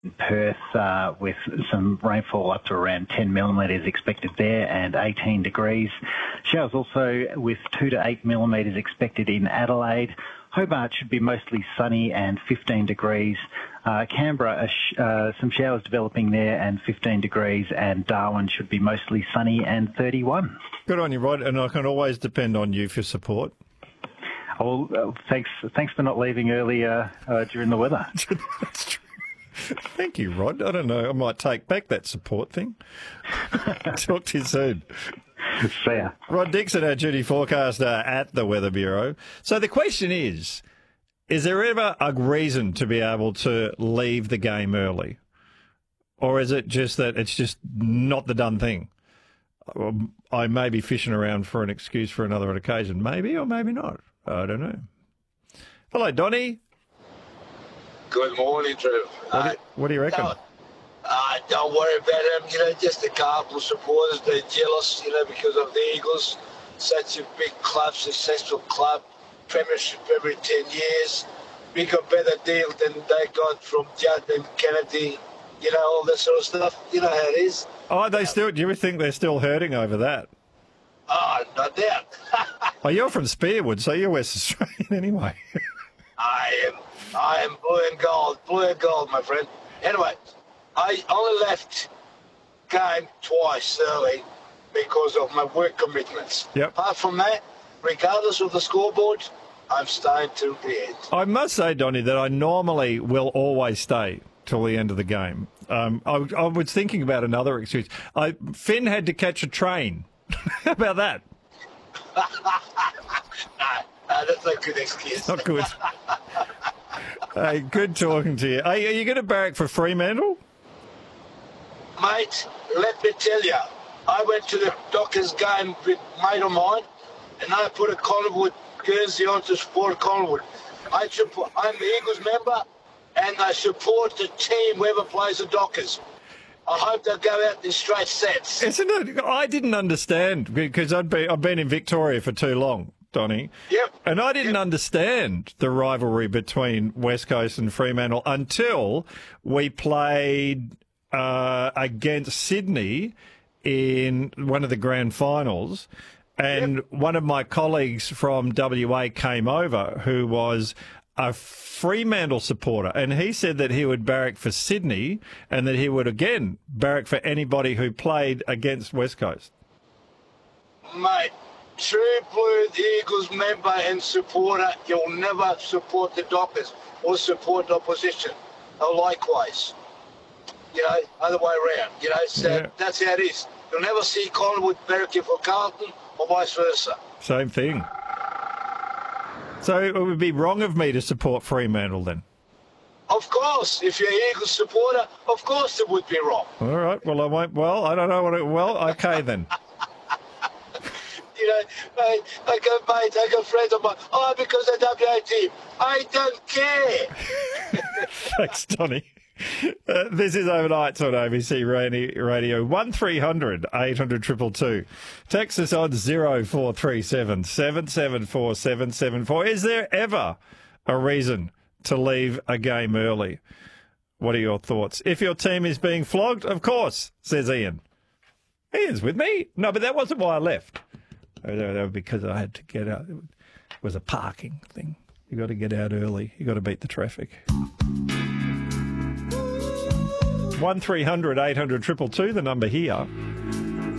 Perth with some rainfall up to around 10 millimetres expected there and 18 degrees. Showers also with 2 to 8 millimetres expected in Adelaide. Hobart should be mostly sunny and 15 degrees. Canberra, some showers developing there and 15 degrees, and Darwin should be mostly sunny and 31. Good on you, Rod, and I can always depend on you for support. Oh, thanks for not leaving earlier during the weather. That's true. Thank you, Rod. I don't know, I might take back that support thing. Talk to you soon. See ya. Rod Dixon, our duty forecaster at the Weather Bureau. So the question is there ever a reason to be able to leave the game early? Or is it just that it's just not the done thing? I may be fishing around for an excuse for another occasion. Maybe or maybe not. I don't know. Hello, Donnie. Good morning, Drew. What do you reckon? Don't worry about them. Just a couple of supporters. They're jealous, because of the Eagles. Such a big club, successful club. Premiership every 10 years. Bigger, better deal than they got from Judd and Kennedy. All that sort of stuff. You know how it is. Oh, do you think they're still hurting over that? Oh, no doubt. Oh, you're from Spearwood, so you're West Australian anyway. I am blue and gold, my friend. Anyway, I only left game twice early because of my work commitments. Yep. Apart from that, regardless of the scoreboard, I'm staying till the end. I must say, Donnie, that I normally will always stay till the end of the game. I was thinking about another excuse. Finn had to catch a train. How about that? No, that's not a good excuse. Not good. Hey, good talking to you. Are you going to barrack for Fremantle? Mate, let me tell you, I went to the Dockers game with a mate of mine, and I put a Collingwood jersey on to support Collingwood. I'm an Eagles member, and I support the team whoever plays the Dockers. I hope they'll go out in straight sets. Isn't it? I didn't understand because I've been in Victoria for too long, Donnie. Yep. And I didn't understand the rivalry between West Coast and Fremantle until we played against Sydney in one of the grand finals. And one of my colleagues from WA came over who was a Fremantle supporter, and he said that he would barrack for Sydney and that he would again barrack for anybody who played against West Coast. Mate, true blue Eagles member and supporter, you'll never support the Dockers or support the opposition. Or likewise. Other way around. So that's how it is. You'll never see Collingwood barracking for Carlton or vice versa. Same thing. So it would be wrong of me to support Fremantle then? Of course. If you're an Eagles supporter, of course it would be wrong. All right. Well, I won't. Well, I don't know what it... Well, okay then. I got friends of mine. Oh, because of WA team. I don't care. Thanks, Donnie. This is Overnights on ABC Radio. 1300 800 222. Text us on 0437 774 774. Is there ever a reason to leave a game early? What are your thoughts? If your team is being flogged, of course, says Ian. Ian's with me. No, but that wasn't why I left. That was because I had to get out. It was a parking thing. You got to get out early. You got to beat the traffic. 1300 800 222, the number here.